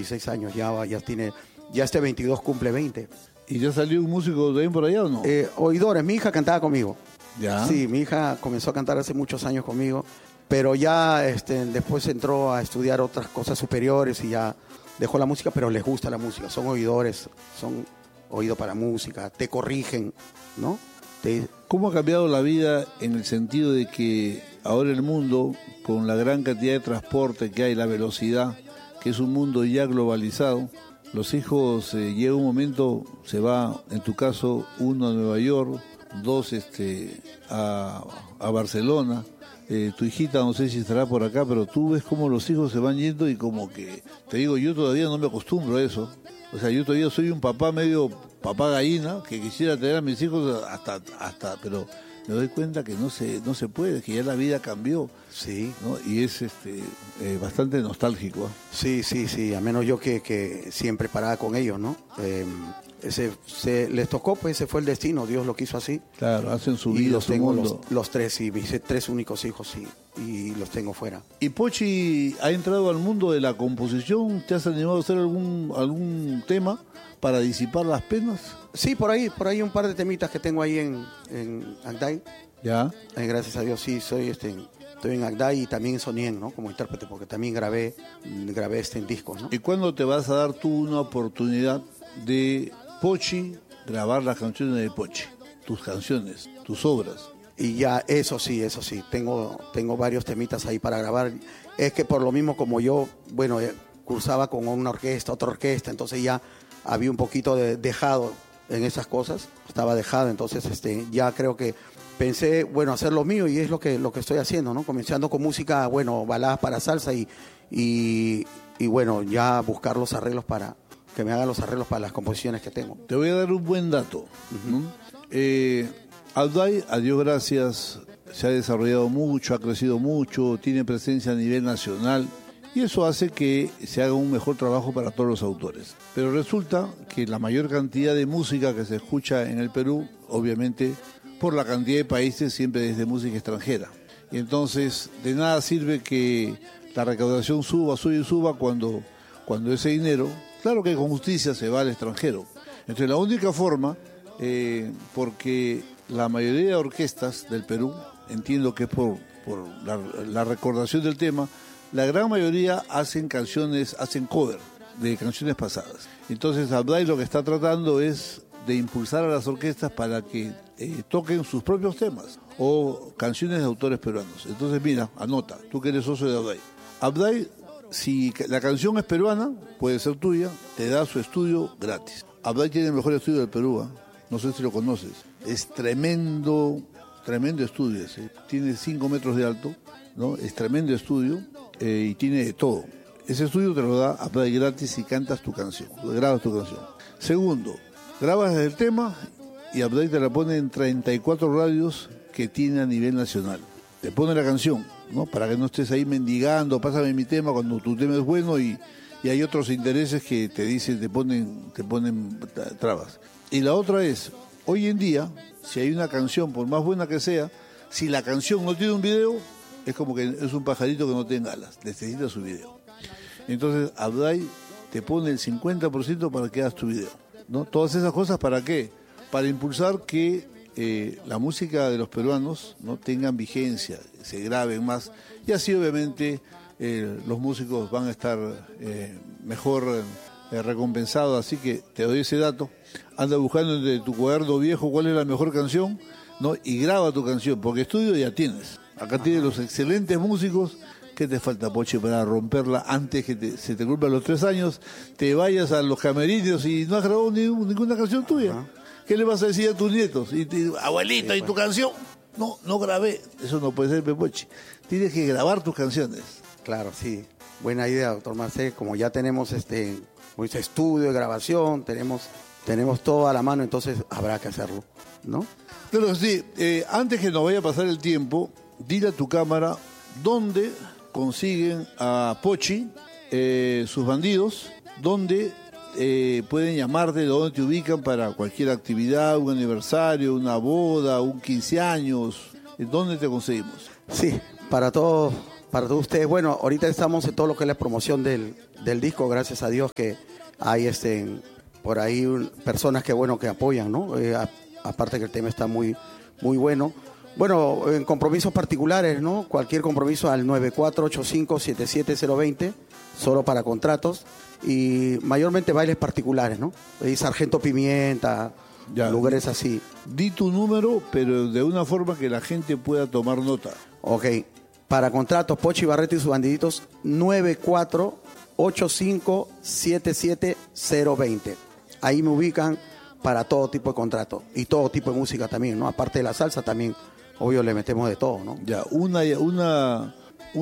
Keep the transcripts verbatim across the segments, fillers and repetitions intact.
dieciséis años, ya, va- ya tiene, ya este veintidós cumple veinte. ¿Y ya salió un músico también por allá o no? Eh, oidores, mi hija cantaba conmigo. Ya. Sí, mi hija comenzó a cantar hace muchos años conmigo, pero ya este, después entró a estudiar otras cosas superiores y ya dejó la música, pero les gusta la música, son oidores, son oído para música, te corrigen, ¿no? Te, ¿Cómo ha cambiado la vida en el sentido de que ahora el mundo, con la gran cantidad de transporte que hay, la velocidad, que es un mundo ya globalizado, los hijos, eh, llega un momento, se va, en tu caso, uno a Nueva York, dos este, a, a Barcelona, eh, tu hijita no sé si estará por acá, pero tú ves cómo los hijos se van yendo y como que, te digo, yo todavía no me acostumbro a eso. O sea, yo todavía soy un papá medio papá gallina, que quisiera tener a mis hijos hasta, hasta, pero me doy cuenta que no se, no se puede, que ya la vida cambió, sí, ¿no? Y es este, eh, bastante nostálgico. ¿eh? sí, sí, sí, a menos yo que, que siempre paraba con ellos, ¿no? Eh, ese, se, les tocó, pues ese fue el destino, Dios lo quiso así. Claro, hacen su Y vida, los su tengo mundo. los, los tres, y mis tres únicos hijos, sí, y los tengo fuera. ¿Y Pochi ha entrado al mundo de la composición? ¿Te has animado a hacer algún, algún tema para disipar las penas? Sí, por ahí, por ahí un par de temitas que tengo ahí en, en Agday. Ya. Eh, gracias a Dios, sí, soy este, estoy en Agday y también en Sonien, ¿no? Como intérprete, porque también grabé, grabé este en discos, ¿no? ¿Y cuándo te vas a dar tú una oportunidad de Pochi grabar las canciones de Pochi? Tus canciones, tus obras. Y ya, eso sí, eso sí, tengo, tengo varios temitas ahí para grabar. Es que por lo mismo como yo, bueno, eh, cursaba con una orquesta, otra orquesta, entonces ya había un poquito de dejado en esas cosas, estaba dejado, entonces este, ya creo que pensé, bueno, hacer lo mío y es lo que, lo que estoy haciendo, ¿no? Comenzando con música, bueno, baladas para salsa y, y, y bueno, ya buscar los arreglos para, que me hagan los arreglos para las composiciones que tengo. Te voy a dar un buen dato. ¿no? Eh, Agday, a Dios gracias, se ha desarrollado mucho, ha crecido mucho, tiene presencia a nivel nacional y eso hace que se haga un mejor trabajo para todos los autores. Pero resulta que la mayor cantidad de música que se escucha en el Perú, obviamente por la cantidad de países, siempre es de música extranjera. Y entonces de nada sirve que la recaudación suba, suba y suba cuando, cuando ese dinero, claro que con justicia se va al extranjero. Entonces la única forma, eh, porque la mayoría de orquestas del Perú, entiendo que es por, por la, la recordación del tema, la gran mayoría hacen canciones, hacen cover de canciones pasadas. Entonces Agday lo que está tratando es de impulsar a las orquestas para que eh, toquen sus propios temas o canciones de autores peruanos. Entonces mira, anota, tú que eres socio de Agday. Agday, si la canción es peruana, puede ser tuya, te da su estudio gratis. Agday tiene el mejor estudio del Perú, ¿eh? No sé si lo conoces. Es tremendo, tremendo estudio. ¿sí? Tiene cinco metros de alto, ¿no? Es tremendo estudio eh, y tiene de todo. Ese estudio te lo da Agday gratis y cantas tu canción, grabas tu canción. Segundo, grabas el tema y Agday te la pone en treinta y cuatro radios que tiene a nivel nacional. Te pone la canción, ¿no? Para que no estés ahí mendigando, pásame mi tema cuando tu tema es bueno y, y hay otros intereses que te dicen, te ponen, te ponen trabas. Y la otra es, hoy en día, si hay una canción, por más buena que sea, si la canción no tiene un video, es como que es un pajarito que no tiene alas, necesita su video. Entonces Agday te pone el cincuenta por ciento para que hagas tu video, ¿no? Todas esas cosas, ¿para qué? Para impulsar que eh, la música de los peruanos no tengan vigencia, se graben más, y así obviamente eh, los músicos van a estar eh, mejor eh, recompensados, así que te doy ese dato. Anda buscando entre tu cuaderno viejo cuál es la mejor canción, ¿no? Y graba tu canción, porque estudio ya tienes. Acá tienes los excelentes músicos. ¿Qué te falta, Pochi, para romperla antes que te, se te cumplan los tres años, te vayas a los camerinos y no has grabado ni, ninguna canción tuya? Uh-huh. ¿Qué le vas a decir a tus nietos? Y te, abuelito, sí, ¿y tu canción? No, no grabé. Eso no puede ser, Pochi. Tienes que grabar tus canciones. Claro, sí. Buena idea, doctor Marcel. Como ya tenemos este, este estudio de grabación, tenemos, tenemos todo a la mano, entonces habrá que hacerlo, ¿no? Pero sí, eh, antes que nos vaya a pasar el tiempo, dile a tu cámara dónde consiguen a Pochi, eh, sus bandidos, dónde eh, pueden llamarte, dónde te ubican para cualquier actividad, un aniversario, una boda, un quince años, ¿dónde te conseguimos? Sí, para todo, para todos ustedes. Bueno, ahorita estamos en todo lo que es la promoción del, del disco, gracias a Dios que hay este, por ahí un, personas que bueno que apoyan, ¿no? Eh, a, aparte que el tema está muy, muy bueno. Bueno, en compromisos particulares, ¿no? Cualquier compromiso al nueve cuatro ocho cinco siete siete cero dos cero, solo para contratos. Y mayormente bailes particulares, ¿no? Y Sargento Pimienta, ya, lugares así. Di tu número, pero de una forma que la gente pueda tomar nota. Ok. Para contratos, Pochi Barreto y sus bandiditos, nueve cuatro ocho cinco siete siete cero dos cero. Ahí me ubican para todo tipo de contratos y todo tipo de música también, ¿no? Aparte de la salsa también, obvio, le metemos de todo, ¿no? Ya, una, una,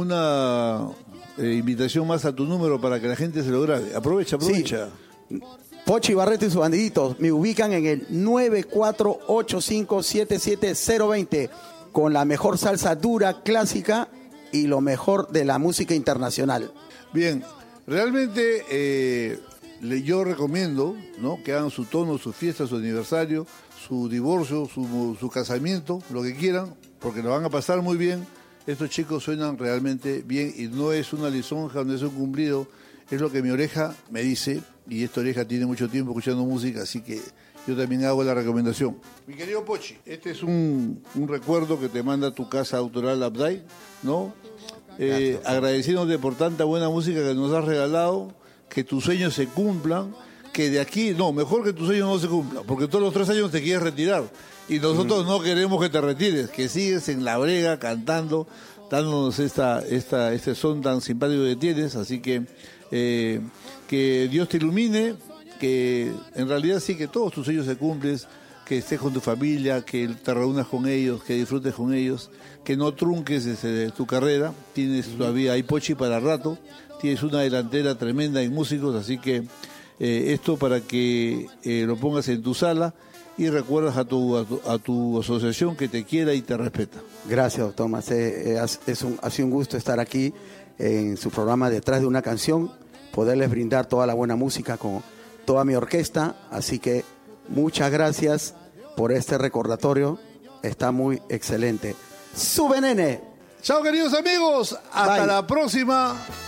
una eh, invitación más a tu número para que la gente se lo grabe. Aprovecha, aprovecha. Sí. Pochi Barreto y sus bandiditos me ubican en el nueve cuatro ocho cinco siete siete cero dos cero con la mejor salsa dura, clásica y lo mejor de la música internacional. Bien, realmente eh, yo recomiendo, ¿no?, que hagan su tono, su fiesta, su aniversario, su divorcio, su, su casamiento, lo que quieran, porque lo van a pasar muy bien. Estos chicos suenan realmente bien y no es una lisonja, no es un cumplido, es lo que mi oreja me dice, y esta oreja tiene mucho tiempo escuchando música, así que yo también hago la recomendación. Mi querido Pochi, este es un, un recuerdo que te manda tu casa autoral Abday, ¿no? Eh, agradeciéndote por tanta buena música que nos has regalado, que tus sueños se cumplan, que de aquí, no, mejor que tus sueños no se cumplan, porque todos los tres años te quieres retirar y nosotros mm. no queremos que te retires, que sigues en la brega cantando, dándonos esta, esta, este son tan simpático que tienes, así que eh, que Dios te ilumine, que en realidad sí que todos tus sueños se cumplen, que estés con tu familia, que te reúnas con ellos, que disfrutes con ellos, que no trunques desde tu carrera, tienes todavía ahí Pochi para rato, tienes una delantera tremenda en músicos, así que eh, esto para que eh, lo pongas en tu sala y recuerdas a tu, a tu, a tu asociación que te quiera y te respeta. Gracias, doctor Macé, es, es un, ha sido un gusto estar aquí en su programa Detrás de una Canción, poderles brindar toda la buena música con toda mi orquesta, así que muchas gracias por este recordatorio, está muy excelente. ¡Sube, nene! Chao, queridos amigos, hasta Bye. La próxima.